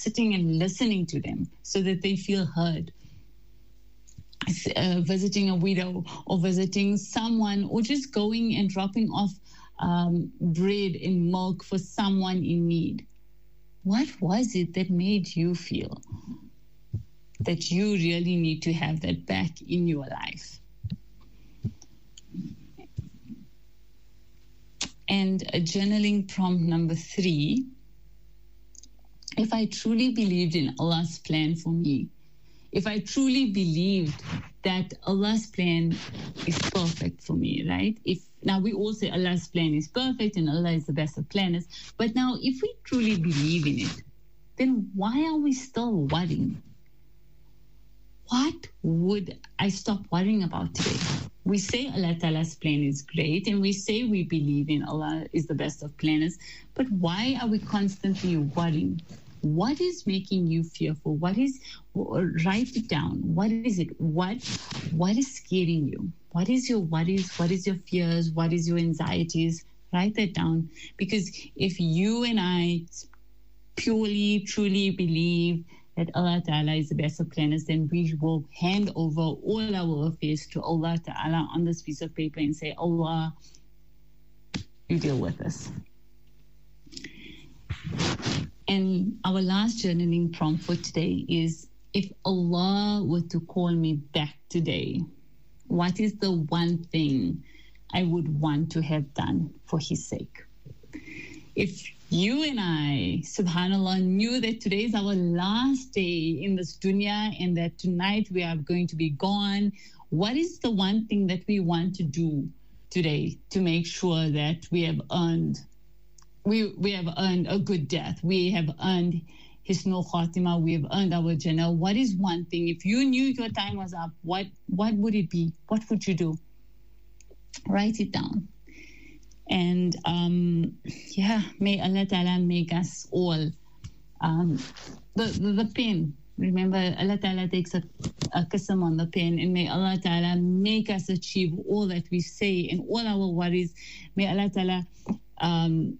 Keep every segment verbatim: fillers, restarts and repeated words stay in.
sitting and listening to them so that they feel heard. Uh, visiting a widow or visiting someone, or just going and dropping off um, bread and milk for someone in need. What was it that made you feel that you really need to have that back in your life? And a journaling prompt number three, if I truly believed in Allah's plan for me, if I truly believed that Allah's plan is perfect for me, right? If now we all say Allah's plan is perfect and Allah is the best of planners, but now if we truly believe in it, then why are we still worrying? What would I stop worrying about today? We say Allah Ta'ala's plan is great, and we say we believe in Allah is the best of planners, but why are we constantly worrying? What is making you fearful? What is, write it down. What is it? What, what is scaring you? What is your worries? What is your fears? What is your anxieties? Write that down. Because if you and I purely, truly believe that Allah Ta'ala is the best of planners, then we will hand over all our affairs to Allah Ta'ala on this piece of paper and say, Allah, you deal with us. And our last journaling prompt for today is, if Allah were to call me back today, what is the one thing I would want to have done for His sake? If you and I, subhanAllah, knew that today is our last day in this dunya and that tonight we are going to be gone, what is the one thing that we want to do today to make sure that we have earned We we have earned a good death. We have earned Hisnul Khatima. We have earned our Jannah. What is one thing? If you knew your time was up, what, what would it be? What would you do? Write it down. And um, yeah, may Allah Ta'ala make us all. Um, the, the, the pen. Remember, Allah Ta'ala takes a, a qasam on the pen, and may Allah Ta'ala make us achieve all that we say and all our worries. May Allah Ta'ala um,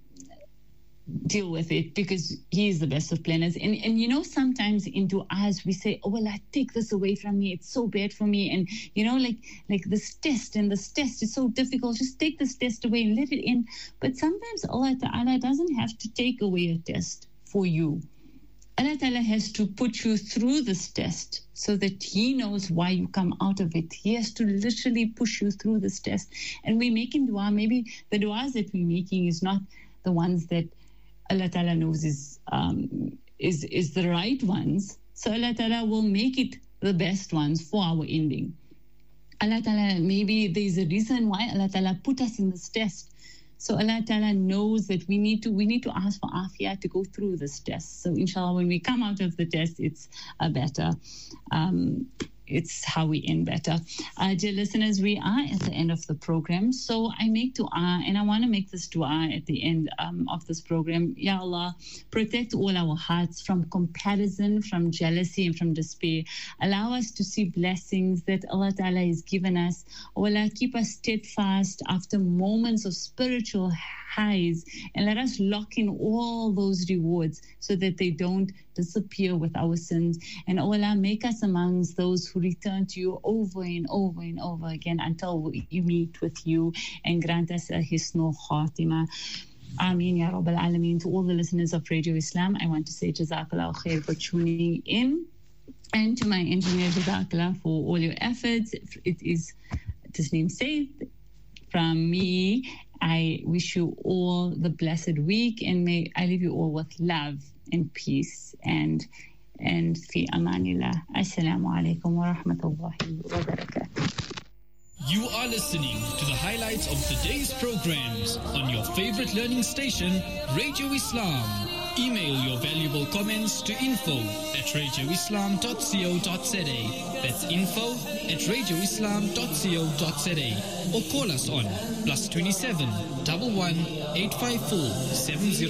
deal with it, because He is the best of planners. And and you know, sometimes in du'as we say, oh Allah, take this away from me, it's so bad for me. And you know, like like this test, and this test is so difficult, just take this test away and let it in. But sometimes Allah Ta'ala doesn't have to take away a test for you. Allah Ta'ala has to put you through this test so that He knows why you come out of it. He has to literally push you through this test. And we're making dua, maybe the duas that we're making is not the ones that Allah Ta'ala knows is, um, is, is the right ones. So Allah Ta'ala will make it the best ones for our ending. Allah Ta'ala, maybe there's a reason why Allah Ta'ala put us in this test. So Allah Ta'ala knows that we need to we need to ask for afiyah to go through this test. So inshallah, when we come out of the test, it's a better, um, it's how we end better. Uh, dear listeners, we are at the end of the program. So I make dua, and I want to make this dua at the end um, of this program. Ya Allah, protect all our hearts from comparison, from jealousy, and from despair. Allow us to see blessings that Allah Ta'ala has given us. Oh Allah, keep us steadfast after moments of spiritual highs, and let us lock in all those rewards so that they don't disappear with our sins. And oh Allah, make us amongst those who return to you over and over and over again until we meet with you, and grant us a Hisnul Khatima. Ameen Ya Rabbal Alameen. To all the listeners of Radio Islam, I want to say Jazakallah khair for tuning in, and to my engineer, Jazakallah for all your efforts. It is Tasneem Said from me. I wish you all the blessed week, and may I leave you all with love and peace and and fi amanillah. Assalamu alaikum wa rahmatullahi wa barakatuh. You are listening to the highlights of today's programs on your favorite learning station, Radio Islam. Email your valuable comments to info at radio islam dot co dot za. That's info at radio islam dot co dot za. Or call us on plus twenty-seven, one one, eight five four, seven zero